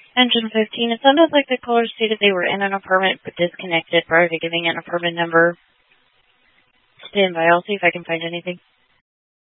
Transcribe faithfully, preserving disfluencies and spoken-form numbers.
Engine fifteen, it sounded like the caller stated they were in an apartment but disconnected prior to giving an apartment number. Stand by, I'll see if I can find anything.